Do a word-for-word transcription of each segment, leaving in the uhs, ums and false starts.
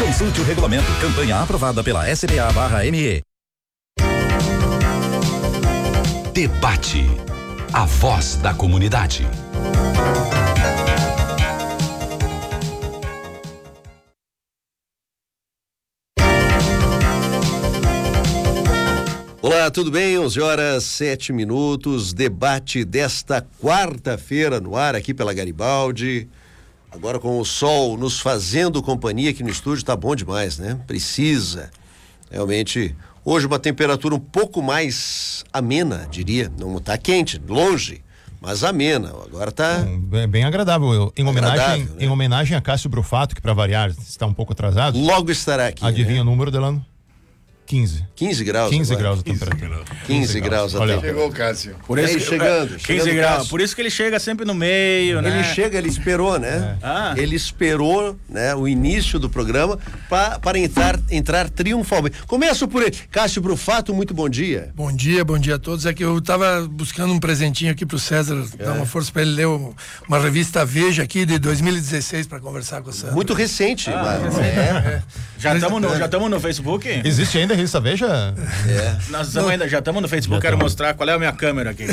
Consulte o regulamento. Campanha aprovada pela S B A barra M E. Debate. A voz da comunidade. Olá, tudo bem? onze horas, sete minutos. Debate desta quarta-feira no ar aqui pela Garibaldi. Agora com o sol nos fazendo companhia aqui no estúdio, tá bom demais, né? Precisa. Realmente, hoje uma temperatura um pouco mais amena, diria. Não tá quente, longe, mas amena. Agora tá... Bem, bem agradável. Em homenagem, agradável, né? Em homenagem a Cássio Brufato, que para variar está um pouco atrasado. Logo estará aqui. Adivinha, né? O número dele? quinze. quinze graus. quinze agora. graus a temperatura. quinze graus a temperatura. Chegou o Cássio. Por isso Aí, que, chegando, é, chegando quinze graus. Cássio. Por isso que ele chega sempre no meio, né? Ele chega, ele esperou, né? É. Ah. Ele esperou, né, o início do programa pra, para entrar, entrar triunfalmente. Começo por ele. Cássio Brufato, muito bom dia. Bom dia, bom dia a todos. É que eu tava buscando um presentinho aqui pro César, É. dar uma força para ele ler um, uma revista Veja aqui de dois mil e dezesseis para conversar com o César. Muito recente. Ah, mas, recente. é. Já estamos no, já estamos no Facebook? Existe ainda a revista Veja? Nós estamos ainda, já estamos no Facebook, Já quero tamo. mostrar qual é a minha câmera aqui.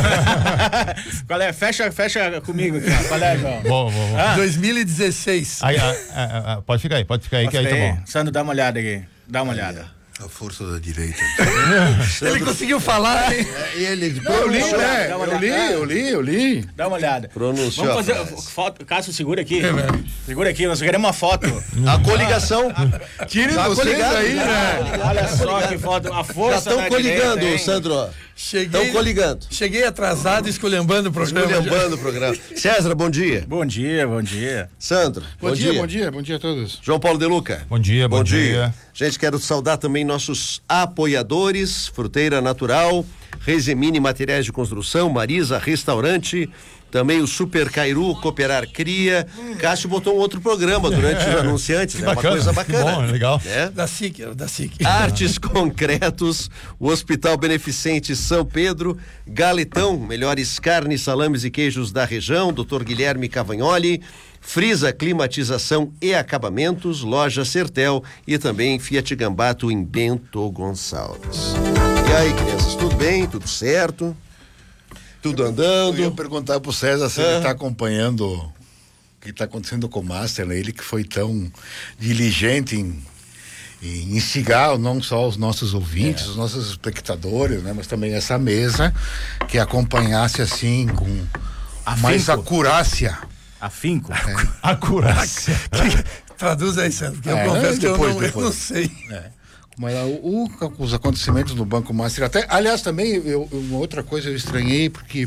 Qual é? Fecha, fecha comigo aqui, ó. Qual é, João? Bom, bom, bom. Ah. dois mil e dezesseis. Aí, ah, ah, ah, pode ficar aí, pode ficar aí, que aí tá bom. Sandro, dá uma olhada aqui. Dá uma olhada. A força da direita. Ele conseguiu falar, hein? Ele, eu li, né? Eu li, eu li, eu li. Dá uma olhada. Pronunciou Vamos fazer a frase. foto. Cássio, segura aqui. Segura aqui, nós queremos uma foto. A coligação. Tirem Tá vocês coligado, aí, já. né? Olha só que foto. A Já força estão da coligando, direita, hein? Sandro. Cheguei, Estão coligando. cheguei atrasado, esculhambando o programa. Esculhambando o programa. César, bom dia. Bom dia, bom dia. Sandro, Bom, dia, bom dia, bom dia a todos. João Paulo De Luca. Bom dia, bom, dia. Gente, quero saudar também nossos apoiadores, Fruteira Natural, Rezemine Materiais de Construção, Marisa Restaurante, também o Super Cairu, Cooperar Cria. Cássio botou um outro programa durante os anunciantes, Que é uma bacana, coisa que bacana. bom, legal. Né? Da S I C, era da S I C. Artes Concretos, o Hospital Beneficente São Pedro, Galetão, melhores carnes, salames e queijos da região, doutor Guilherme Cavagnoli, Frisa Climatização e Acabamentos, Loja Sertel e também Fiat Gambato em Bento Gonçalves. E aí, crianças, tudo bem? Tudo certo? Tudo Eu ia andando? perguntar pro César se ele está acompanhando o que está acontecendo com o Master, né? Ele que foi tão diligente em, em instigar não só os nossos ouvintes, os nossos espectadores, né? Mas também essa mesa que acompanhasse assim com mais acurácia. Afinco. Acurácia. Traduz aí, Sandro, porque É, eu confesso que eu depois, não, eu depois. não sei. É. Mas o, o- os acontecimentos no Banco Master, até, aliás, também eu, eu- uma outra coisa eu estranhei porque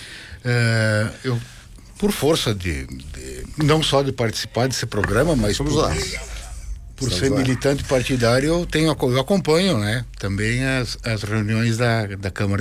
é, eu, por força de, de- não só de participar desse programa, mas Vamos por, lá. por Vamos ser lá. militante partidário, eu tenho eu acompanho, né? Também as, as reuniões da, da Câmara